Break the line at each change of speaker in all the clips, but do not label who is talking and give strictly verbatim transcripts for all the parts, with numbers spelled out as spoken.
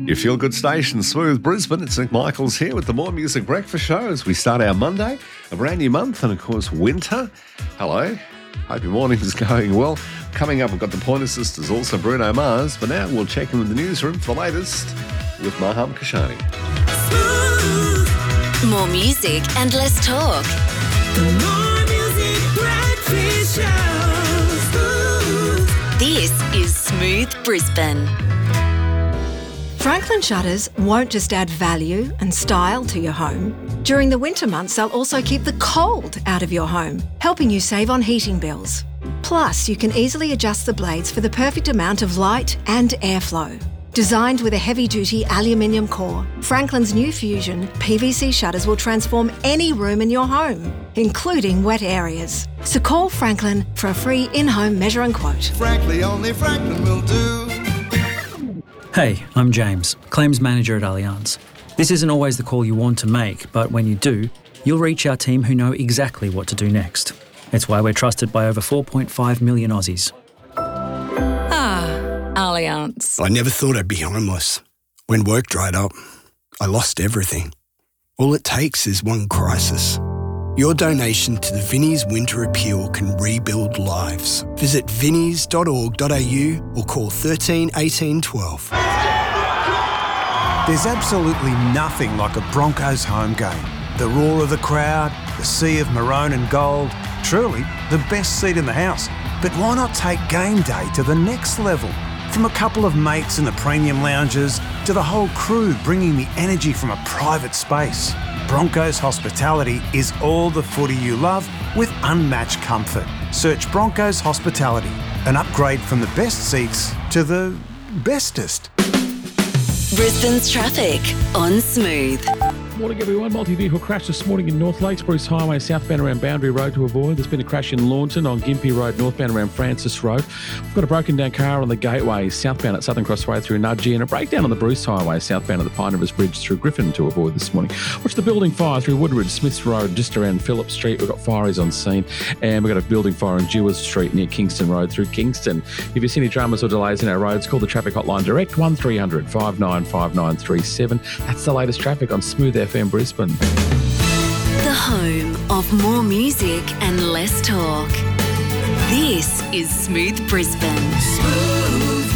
Your feel-good station, Smooth Brisbane. It's Nick Michaels here with the More Music Breakfast Show as we start our Monday, a brand new month, and of course, winter. Hello. Hope your morning is going well. Coming up, we've got the Pointer Sisters, also Bruno Mars. But now we'll check in with the newsroom for the latest with Maham Kashani.
Smooth. More music and less talk. The More Music Breakfast Show. Smooth. This is Smooth Brisbane.
Franklin Shutters won't just add value and style to your home. During the winter months, they'll also keep the cold out of your home, helping you save on heating bills. Plus, you can easily adjust the blades for the perfect amount of light and airflow. Designed with a heavy-duty aluminium core, Franklin's new Fusion P V C shutters will transform any room in your home, including wet areas. So call Franklin for a free in-home measure and quote.
Frankly, only Franklin will do.
Hey, I'm James, Claims Manager at Allianz. This isn't always the call you want to make, but when you do, you'll reach our team who know exactly what to do next. It's why we're trusted by over four point five million Aussies.
Ah, Allianz.
I never thought I'd be homeless. When work dried up, I lost everything. All it takes is one crisis. Your donation to the Vinnie's Winter Appeal can rebuild lives. Visit vinnies dot org dot a u or call thirteen eighteen twelve.
There's absolutely nothing like a Broncos home game. The roar of the crowd, the sea of maroon and gold, truly the best seat in the house. But why not take game day to the next level? From a couple of mates in the premium lounges to the whole crew bringing the energy from a private space. Broncos Hospitality is all the footy you love with unmatched comfort. Search Broncos Hospitality, an upgrade from the best seats to the bestest.
Brisbane's traffic on Smooth.
Morning everyone. Multi-vehicle crash this morning in North Lakes, Bruce Highway southbound around Boundary Road to avoid. There's been a crash in Launton on Gympie Road northbound around Francis Road. We've got a broken down car on the Gateway southbound at Southern Cross Road through Nudgee, and a breakdown on the Bruce Highway southbound at the Pine Rivers Bridge through Griffin to avoid this morning. Watch the building fire through Woodridge, Smiths Road just around Phillip Street. We've got fireys on scene, and we've got a building fire on Dewars Street near Kingston Road through Kingston. If you see any dramas or delays in our roads, call the traffic hotline direct one three hundred five nine five nine three seven. That's the latest traffic on Smooth F M Brisbane.
The home of more music and less talk. This is Smooth Brisbane. Smooth.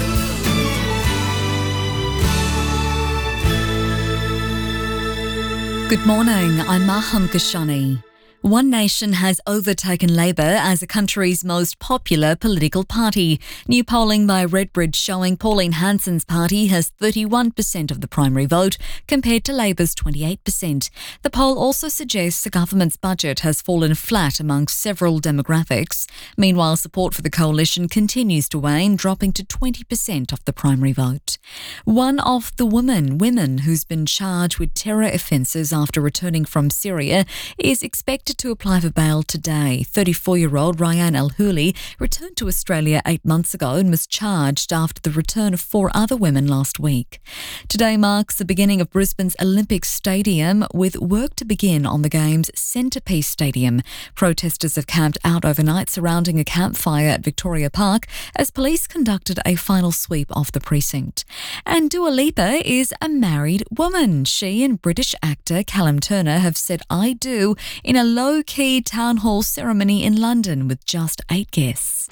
Good morning, I'm Maham Kashani. One Nation has overtaken Labor as the country's most popular political party. New polling by Redbridge showing Pauline Hanson's party has thirty-one percent of the primary vote compared to Labor's twenty-eight percent. The poll also suggests the government's budget has fallen flat among several demographics. Meanwhile, support for the coalition continues to wane, dropping to twenty percent of the primary vote. One of the women, women who's been charged with terror offences after returning from Syria is expected to apply for bail today. thirty-four-year-old Ryan El-Houli returned to Australia eight months ago and was charged after the return of four other women last week. Today marks the beginning of Brisbane's Olympic Stadium, with work to begin on the game's centrepiece stadium. Protesters have camped out overnight surrounding a campfire at Victoria Park as police conducted a final sweep of the precinct. And Dua Lipa is a married woman. She and British actor Callum Turner have said "I do" in a low-key town hall ceremony in London with just eight guests.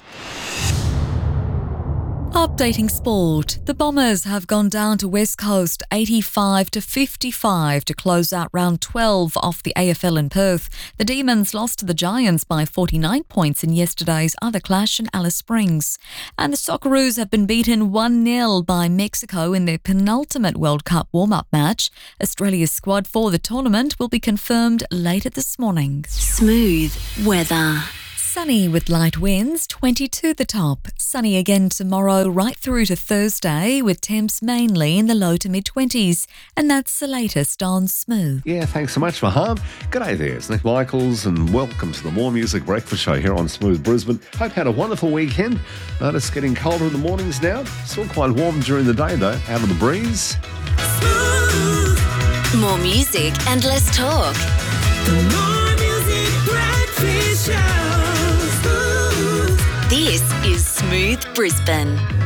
Updating sport. The Bombers have gone down to West Coast eighty-five to fifty-five to close out round twelve of the A F L in Perth. The Demons lost to the Giants by forty-nine points in yesterday's other clash in Alice Springs. And the Socceroos have been beaten one nil by Mexico in their penultimate World Cup warm-up match. Australia's squad for the tournament will be confirmed later this morning.
Smooth weather.
Sunny with light winds, twenty-two the top. Sunny again tomorrow right through to Thursday with temps mainly in the low to mid-twenties. And that's the latest on Smooth.
Yeah, thanks so much, Maham. G'day there, it's Nick Michaels and welcome to the More Music Breakfast Show here on Smooth Brisbane. Hope you had a wonderful weekend. Notice getting colder in the mornings now. Still quite warm during the day though, out of the breeze.
Smooth. More music and less talk. The More Music Breakfast Show. This is Smooth Brisbane.